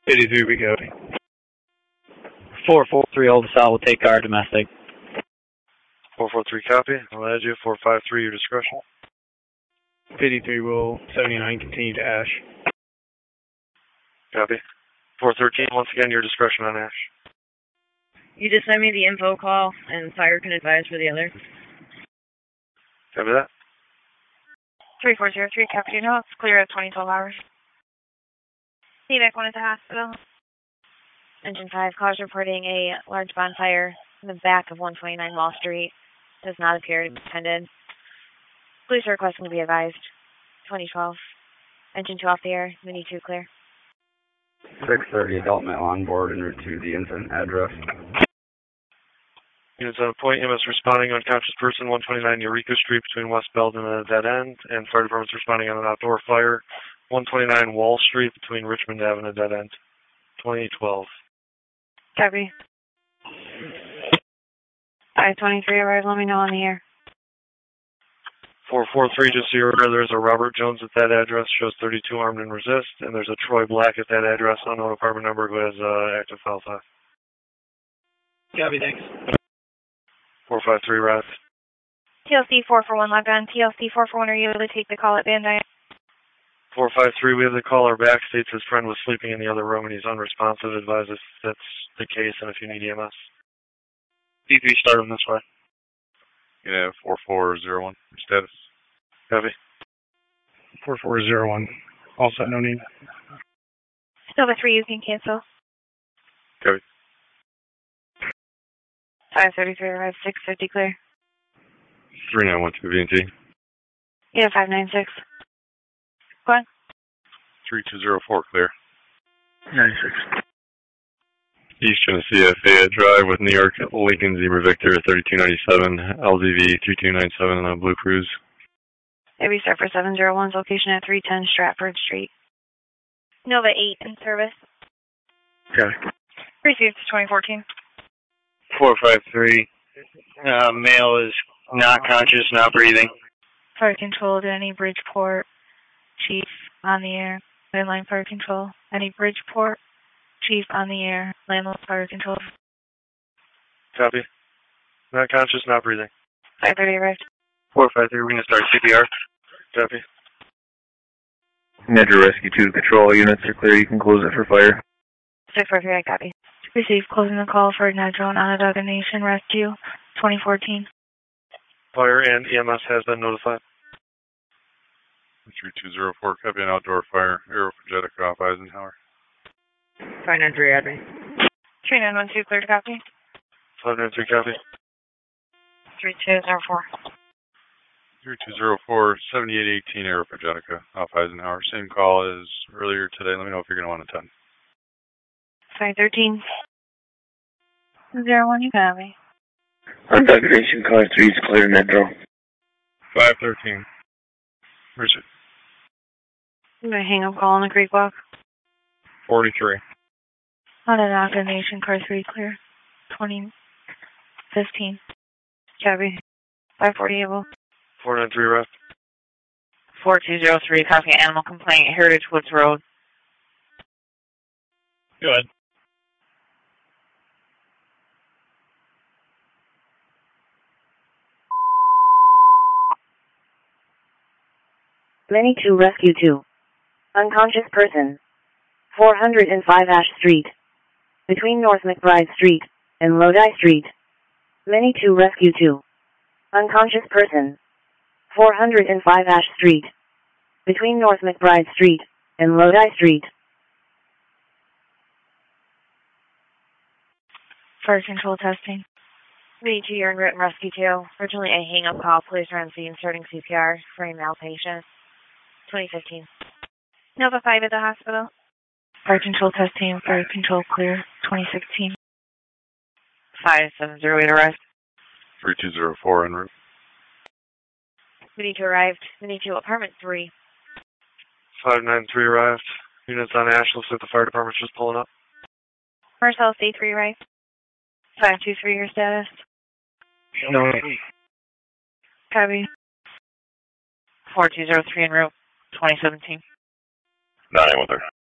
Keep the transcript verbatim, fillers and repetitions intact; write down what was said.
eighty-three, we go. four four three Old South will take our domestic. four four three, copy. I'll add you. four five three, your discretion. eighty-three, will seventy-nine, continue to Ash. Copy. four thirteen, once again, your discretion on Ash. You just send me the info call, and fire can advise for the other. Copy that. three four zero three, copy. No, it's clear at twenty twelve hours. Evac one at the hospital. Engine five, cars reporting a large bonfire in the back of one twenty-nine Wall Street. Does not appear to be attended. Police are requesting to be advised. twenty twelve. Engine two off the air. Mini two clear. six thirty, adult male on board en route to the incident address. Units on point, E M S responding, unconscious person, one twenty-nine Eureka Street between West Belden and the dead end, and fire department's responding on an outdoor fire, one twenty-nine Wall Street between Richmond Avenue and the dead end. twenty twelve. Copy. five twenty-three, arrive, let me know on the air. four four three, just so you're aware, there's a Robert Jones at that address, shows thirty-two armed and resist, and there's a Troy Black at that address, unknown apartment number, who has uh, active foul theft. Copy, thanks. four five three, Raz. T L C four four one, log on. T L C four four one, are you able to take the call at Van Dyne? four five three, we have the caller back, states his friend was sleeping in the other room and he's unresponsive, advise if that's the case and if you need E M S. D three, start him this way. Yeah, four four zero one, status. Copy. four four zero one, all set, no need. Nova three, you can cancel. Copy. five thirty-three, arrive, six fifty, clear. three nine one two V N T. Yeah, five nine six. Go on. three two zero four, clear. ninety-six. East Genesee Fayette Drive with New York Lincoln Zebra Victor thirty-two ninety-seven, L Z V three two nine seven on Blue Cruise. A restart for seven zero one's location at three ten Stratford Street. Nova eight in service. Okay. Received twenty fourteen. four five three, uh, male is not conscious, not breathing. Fire control to any Bridgeport. Chief on the air. Landline fire control. Any Bridgeport. Chief on the air. Landline fire control. Copy. Not conscious, not breathing. five thirty arrived. four five three, we're going to start C P R. Copy. Metro Rescue two control units are clear. You can close it for fire. six four three, I copy. Received closing the call for Nedro and Onondaga Nation Rescue twenty fourteen. Fire and E M S has been notified. three two zero four, copy, an outdoor fire, Aero Progetica off Eisenhower. five nine three, admin. three nine one two, clear to copy. five nine three, copy. three two zero four. three two zero four, seventy-eight eighteen, Aero Progetica off Eisenhower. Same call as earlier today. Let me know if you're going to want to attend. five thirteen. zero one, you copy. Onondaga Nation car three is clear, Metro. five thirteen. Where's it? I'm going to hang up call on the Creek Walk. forty-three. Onondaga Nation car three clear. twenty fifteen. Copy. five forty able. four nine three, ref. four two zero three, copy animal complaint, Heritage Woods Road. Go ahead. Many two Rescue two. Unconscious person. four oh five Ash Street. Between North McBride Street and Lodi Street. Many two Rescue two. Unconscious person. four oh five Ash Street. Between North McBride Street and Lodi Street. Fire control testing. V G, you're in written rescue two. Originally a hang-up call. Police are on scene starting C P R for a male patient. twenty fifteen. Nova five at the hospital. Fire control testing. Fire control clear. twenty sixteen. five seven zero eight arrived. three two zero four en route. We need to arrive. We need to apartment three. five nine three arrived. Units on Ash, looks like the fire department's just pulling up. Marcellus A three arrived. five two three, your status. No. Copy. four two zero three en route. twenty seventeen. nine one three.